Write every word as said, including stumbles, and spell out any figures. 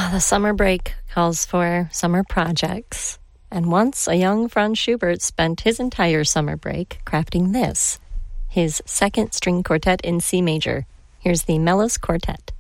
The summer break calls for summer projects. And once a young Franz Schubert spent his entire summer break crafting this, his second string quartet in C major. Here's the Melos Quartet.